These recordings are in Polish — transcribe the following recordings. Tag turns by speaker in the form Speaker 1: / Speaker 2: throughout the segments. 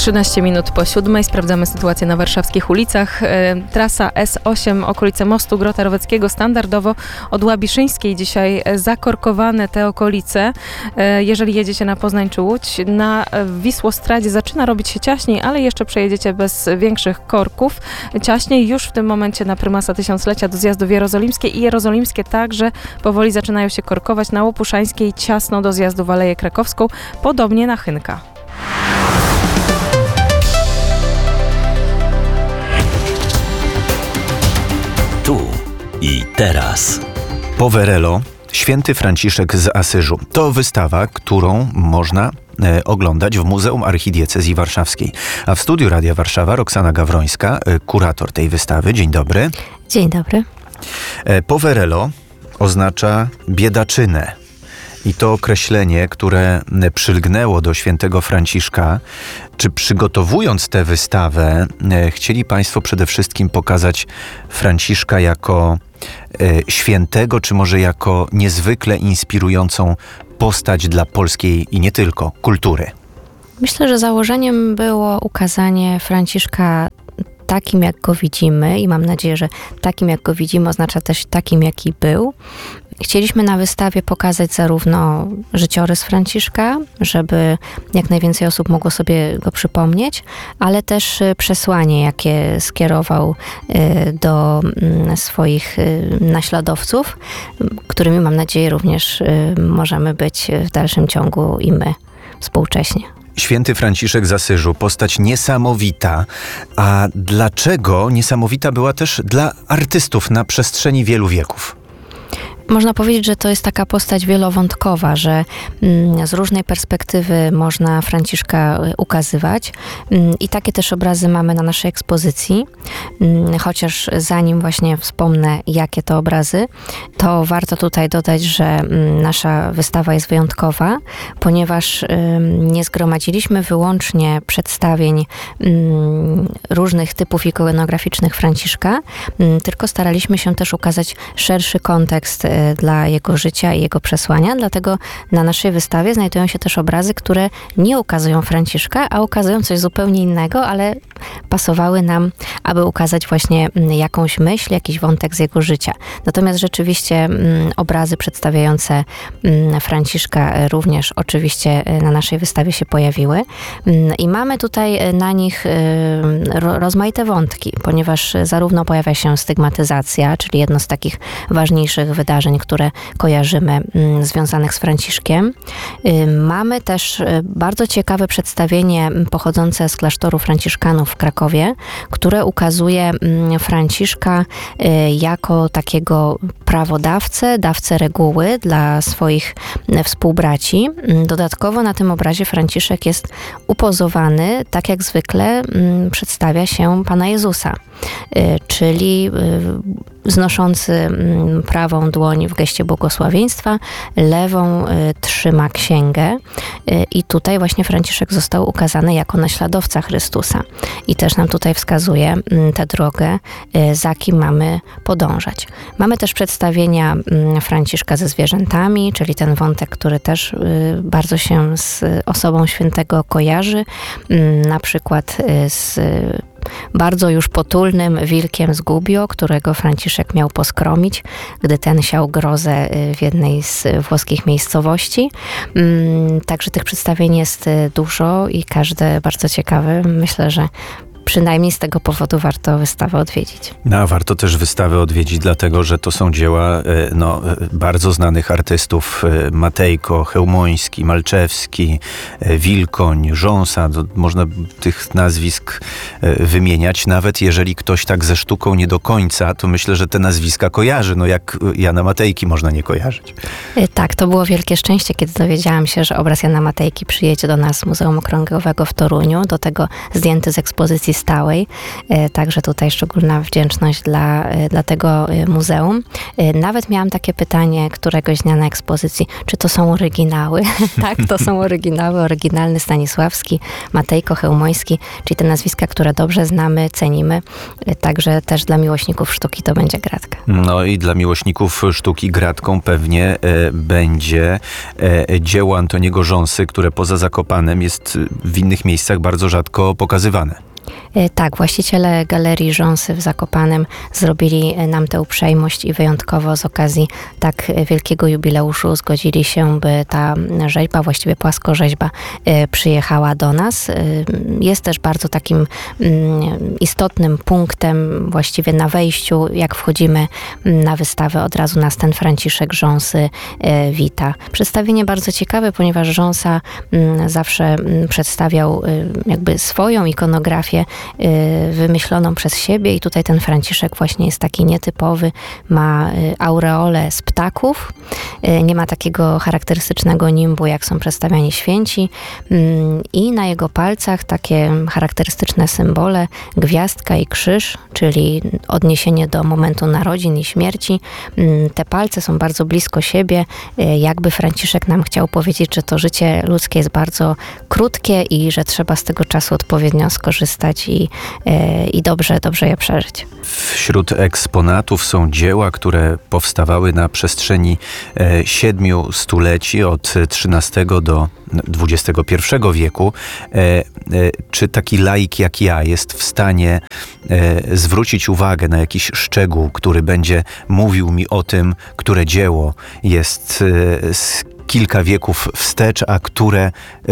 Speaker 1: 13 minut po 7. Sprawdzamy sytuację na warszawskich ulicach. Trasa S8, okolice Mostu Grota-Roweckiego, standardowo od Łabiszyńskiej dzisiaj zakorkowane te okolice. Jeżeli jedziecie na Poznań czy Łódź, na Wisłostradzie zaczyna robić się ciaśniej, ale jeszcze przejedziecie bez większych korków. Ciaśniej już w tym momencie na Prymasa Tysiąclecia do zjazdów jerozolimskie i jerozolimskie także powoli zaczynają się korkować. Na Łopuszańskiej ciasno do zjazdu w Aleję Krakowską, podobnie na Chynka.
Speaker 2: Tu i teraz.
Speaker 3: Poverello, Święty Franciszek z Asyżu. To wystawa, którą można oglądać w Muzeum Archidiecezji Warszawskiej. A w studiu Radia Warszawa Roxana Gawrońska, kurator tej wystawy. Dzień dobry.
Speaker 4: Dzień dobry.
Speaker 3: Poverello oznacza biedaczynę. I to określenie, które przylgnęło do świętego Franciszka, czy przygotowując tę wystawę, chcieli Państwo przede wszystkim pokazać Franciszka jako świętego, czy może jako niezwykle inspirującą postać dla polskiej i nie tylko kultury?
Speaker 4: Myślę, że założeniem było ukazanie Franciszka takim, jak go widzimy, i mam nadzieję, że takim, jak go widzimy, oznacza też takim, jaki był. Chcieliśmy na wystawie pokazać zarówno życiorys Franciszka, żeby jak najwięcej osób mogło sobie go przypomnieć, ale też przesłanie, jakie skierował do swoich naśladowców, którymi, mam nadzieję, również możemy być w dalszym ciągu i my współcześnie.
Speaker 3: Święty Franciszek z Asyżu, postać niesamowita. A dlaczego niesamowita była też dla artystów na przestrzeni wielu wieków?
Speaker 4: Można powiedzieć, że to jest taka postać wielowątkowa, że z różnej perspektywy można Franciszka ukazywać i takie też obrazy mamy na naszej ekspozycji. Chociaż zanim właśnie wspomnę, jakie to obrazy, to warto tutaj dodać, że nasza wystawa jest wyjątkowa, ponieważ nie zgromadziliśmy wyłącznie przedstawień różnych typów ikonograficznych Franciszka, tylko staraliśmy się też ukazać szerszy kontekst dla jego życia i jego przesłania. Dlatego na naszej wystawie znajdują się też obrazy, które nie ukazują Franciszka, a ukazują coś zupełnie innego, ale pasowały nam, aby ukazać właśnie jakąś myśl, jakiś wątek z jego życia. Natomiast rzeczywiście obrazy przedstawiające Franciszka również oczywiście na naszej wystawie się pojawiły i mamy tutaj na nich rozmaite wątki, ponieważ zarówno pojawia się stygmatyzacja, czyli jedno z takich ważniejszych wydarzeń, które kojarzymy związanych z Franciszkiem. Mamy też bardzo ciekawe przedstawienie pochodzące z klasztoru franciszkanów w Krakowie, które ukazuje Franciszka jako takiego prawodawcę, dawcę reguły dla swoich współbraci. Dodatkowo na tym obrazie Franciszek jest upozowany, tak jak zwykle przedstawia się Pana Jezusa, czyli wznoszący prawą dłoń w geście błogosławieństwa, lewą trzyma księgę i tutaj właśnie Franciszek został ukazany jako naśladowca Chrystusa i też nam tutaj wskazuje tę drogę, za kim mamy podążać. Mamy też przedstawienia Franciszka ze zwierzętami, czyli ten wątek, który też bardzo się z osobą świętego kojarzy, na przykład z bardzo już potulnym wilkiem z Gubbio, którego Franciszek miał poskromić, gdy ten siał grozę w jednej z włoskich miejscowości. Także tych przedstawień jest dużo i każde bardzo ciekawe. Myślę, że przynajmniej z tego powodu warto wystawę odwiedzić.
Speaker 3: No, a warto też wystawę odwiedzić, dlatego że to są dzieła bardzo znanych artystów. Matejko, Chełmoński, Malczewski, Wilkoń, Rząsa. Można tych nazwisk wymieniać. Nawet jeżeli ktoś tak ze sztuką nie do końca, to myślę, że te nazwiska kojarzy. No jak Jana Matejki można nie kojarzyć.
Speaker 4: Tak, to było wielkie szczęście, kiedy dowiedziałam się, że obraz Jana Matejki przyjedzie do nas z Muzeum Okręgowego w Toruniu. Do tego zdjęty z ekspozycji ekspozycji stałej. Także tutaj szczególna wdzięczność dla tego muzeum. Nawet miałam takie pytanie któregoś dnia na ekspozycji, czy to są oryginały? Tak, to są oryginały. Oryginalny Stanisławski, Matejko, Chełmoński, czyli te nazwiska, które dobrze znamy, cenimy. Także też dla miłośników sztuki to będzie gratka.
Speaker 3: No i dla miłośników sztuki gratką pewnie będzie dzieło Antoniego Rząsy, które poza Zakopanem jest w innych miejscach bardzo rzadko pokazywane.
Speaker 4: Tak, właściciele Galerii Rząsy w Zakopanem zrobili nam tę uprzejmość i wyjątkowo z okazji tak wielkiego jubileuszu zgodzili się, by ta rzeźba, właściwie płaskorzeźba, przyjechała do nas. Jest też bardzo takim istotnym punktem właściwie na wejściu, jak wchodzimy na wystawę, od razu nas ten Franciszek Rząsy wita. Przedstawienie bardzo ciekawe, ponieważ Rząsa zawsze przedstawiał jakby swoją ikonografię wymyśloną przez siebie i tutaj ten Franciszek właśnie jest taki nietypowy, ma aureolę z ptaków, nie ma takiego charakterystycznego nimbu, jak są przedstawiani święci i na jego palcach takie charakterystyczne symbole, gwiazdka i krzyż, czyli odniesienie do momentu narodzin i śmierci. Te palce są bardzo blisko siebie, jakby Franciszek nam chciał powiedzieć, że to życie ludzkie jest bardzo krótkie i że trzeba z tego czasu odpowiednio skorzystać i dobrze je przeżyć.
Speaker 3: Wśród eksponatów są dzieła, które powstawały na przestrzeni 7 stuleci, od XIII do XXI wieku. Czy taki laik jak ja jest w stanie zwrócić uwagę na jakiś szczegół, który będzie mówił mi o tym, które dzieło jest z kilka wieków wstecz, a które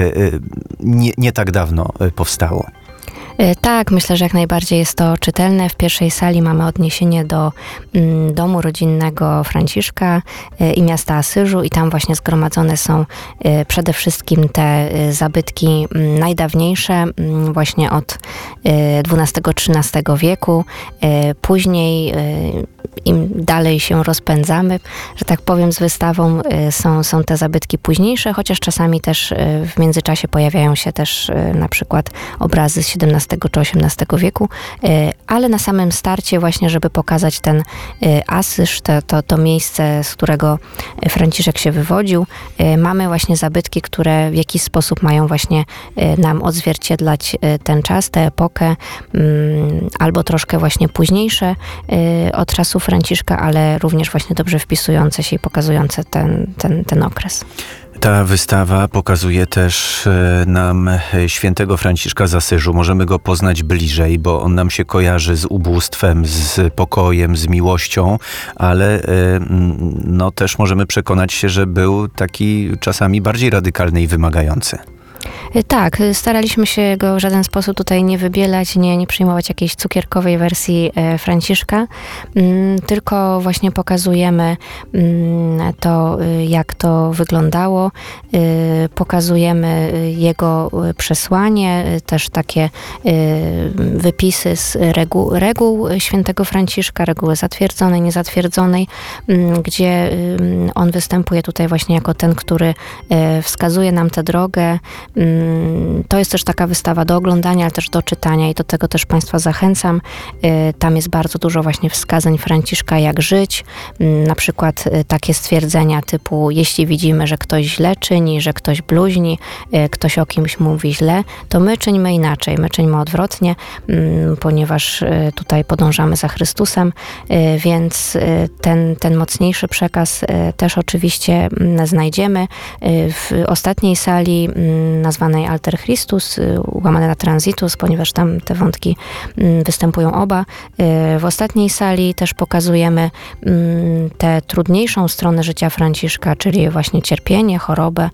Speaker 3: nie tak dawno powstało?
Speaker 4: Tak, myślę, że jak najbardziej jest to czytelne. W pierwszej sali mamy odniesienie do domu rodzinnego Franciszka i miasta Asyżu i tam właśnie zgromadzone są przede wszystkim te zabytki najdawniejsze, właśnie od XII-XIII wieku. Później im dalej się rozpędzamy, że tak powiem, z wystawą są te zabytki późniejsze, chociaż czasami też w międzyczasie pojawiają się też na przykład obrazy z XVII czy XVIII wieku, ale na samym starcie właśnie, żeby pokazać ten Asyż, to miejsce, z którego Franciszek się wywodził, mamy właśnie zabytki, które w jakiś sposób mają właśnie nam odzwierciedlać ten czas, tę epokę, albo troszkę właśnie późniejsze od czasu Franciszka, ale również właśnie dobrze wpisujące się i pokazujące ten okres.
Speaker 3: Ta wystawa pokazuje też nam świętego Franciszka z Asyżu. Możemy go poznać bliżej, bo on nam się kojarzy z ubóstwem, z pokojem, z miłością, ale no, też możemy przekonać się, że był taki czasami bardziej radykalny i wymagający.
Speaker 4: Tak, staraliśmy się go w żaden sposób tutaj nie wybielać, nie przyjmować jakiejś cukierkowej wersji Franciszka, tylko właśnie pokazujemy to, jak to wyglądało, pokazujemy jego przesłanie, też takie wypisy z reguł świętego Franciszka, reguły zatwierdzonej, niezatwierdzonej, gdzie on występuje tutaj właśnie jako ten, który wskazuje nam tę drogę. To jest też taka wystawa do oglądania, ale też do czytania i do tego też Państwa zachęcam. Tam jest bardzo dużo właśnie wskazań Franciszka, jak żyć. Na przykład takie stwierdzenia typu, jeśli widzimy, że ktoś źle czyni, że ktoś bluźni, ktoś o kimś mówi źle, to my czyńmy inaczej, my czyńmy odwrotnie, ponieważ tutaj podążamy za Chrystusem, więc ten mocniejszy przekaz też oczywiście znajdziemy. W ostatniej sali nazwanej Alter Christus, łamane na Transitus, ponieważ tam te wątki występują oba. W ostatniej sali też pokazujemy tę trudniejszą stronę życia Franciszka, czyli właśnie cierpienie, chorobę,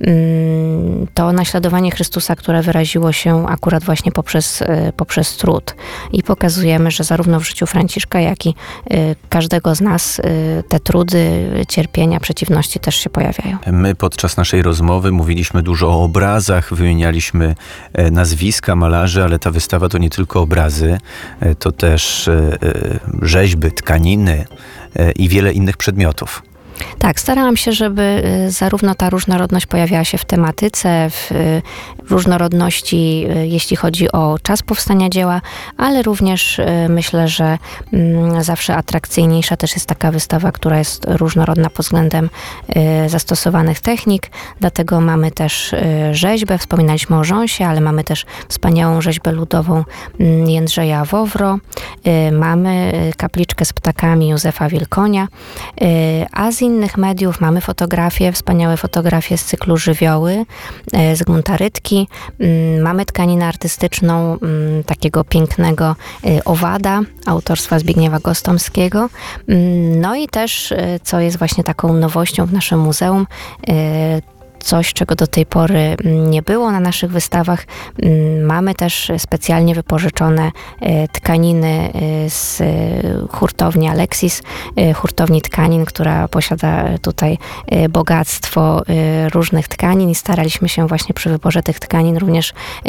Speaker 4: to naśladowanie Chrystusa, które wyraziło się akurat właśnie poprzez trud. I pokazujemy, że zarówno w życiu Franciszka, jak i każdego z nas te trudy, cierpienia, przeciwności też się pojawiają.
Speaker 3: My podczas naszej rozmowy mówiliśmy dużo o obrazach, wymienialiśmy nazwiska malarzy, ale ta wystawa to nie tylko obrazy, to też rzeźby, tkaniny i wiele innych przedmiotów.
Speaker 4: Tak, starałam się, żeby zarówno ta różnorodność pojawiała się w tematyce, w różnorodności, jeśli chodzi o czas powstania dzieła, ale również myślę, że zawsze atrakcyjniejsza też jest taka wystawa, która jest różnorodna pod względem zastosowanych technik. Dlatego mamy też rzeźbę, wspominaliśmy o Rząsie, ale mamy też wspaniałą rzeźbę ludową Jędrzeja Wowro. Mamy kapliczkę z ptakami Józefa Wilkonia, a z innych mediów mamy fotografie, wspaniałe fotografie z cyklu Żywioły Zygmunta Rydki. Mamy tkaninę artystyczną takiego pięknego owada autorstwa Zbigniewa Gostomskiego. No i też, co jest właśnie taką nowością w naszym muzeum, coś, czego do tej pory nie było na naszych wystawach. Mamy też specjalnie wypożyczone tkaniny z hurtowni Alexis, hurtowni tkanin, która posiada tutaj bogactwo różnych tkanin i staraliśmy się właśnie przy wyborze tych tkanin również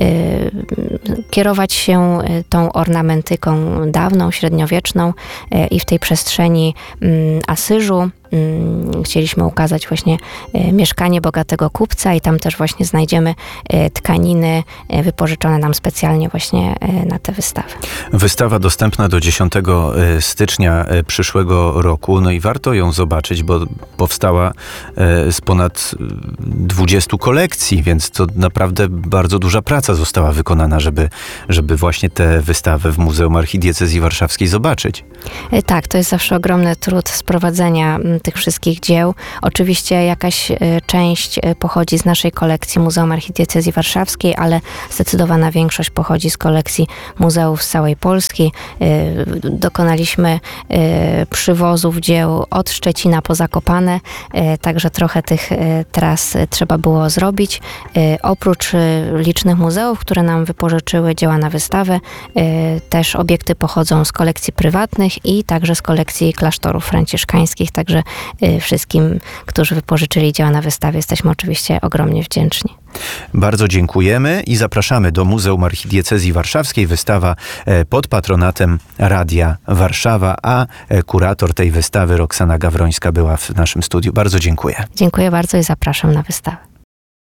Speaker 4: kierować się tą ornamentyką dawną, średniowieczną i w tej przestrzeni Asyżu chcieliśmy ukazać właśnie mieszkanie bogatego kupca i tam też właśnie znajdziemy tkaniny wypożyczone nam specjalnie właśnie na te wystawy.
Speaker 3: Wystawa dostępna do 10 stycznia przyszłego roku, no i warto ją zobaczyć, bo powstała z ponad 20 kolekcji, więc to naprawdę bardzo duża praca została wykonana, żeby właśnie tę wystawę w Muzeum Archidiecezji Warszawskiej zobaczyć.
Speaker 4: Tak, to jest zawsze ogromny trud sprowadzenia tych wszystkich dzieł. Oczywiście jakaś część pochodzi z naszej kolekcji Muzeum Archidiecezji Warszawskiej, ale zdecydowana większość pochodzi z kolekcji muzeów z całej Polski. Dokonaliśmy przywozów dzieł od Szczecina po Zakopane, także trochę tych tras trzeba było zrobić. Oprócz licznych muzeów, które nam wypożyczyły dzieła na wystawę, też obiekty pochodzą z kolekcji prywatnych i także z kolekcji klasztorów franciszkańskich, także wszystkim, którzy wypożyczyli dzieła na wystawie, jesteśmy oczywiście ogromnie wdzięczni.
Speaker 3: Bardzo dziękujemy i zapraszamy do Muzeum Archidiecezji Warszawskiej. Wystawa pod patronatem Radia Warszawa, a kurator tej wystawy Roxana Gawrońska była w naszym studiu. Bardzo dziękuję.
Speaker 4: Dziękuję bardzo i zapraszam na wystawę.